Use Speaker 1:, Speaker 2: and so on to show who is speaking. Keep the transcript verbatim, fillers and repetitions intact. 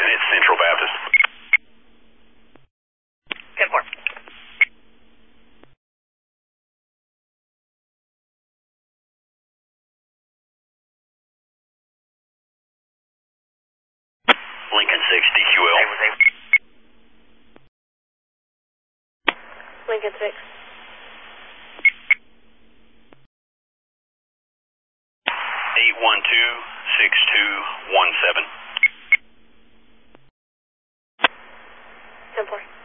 Speaker 1: at Central Baptist.
Speaker 2: ten four.
Speaker 1: Lincoln six, D Q L.
Speaker 2: Lincoln six.
Speaker 1: eight one two, six two one seven.
Speaker 2: ten four.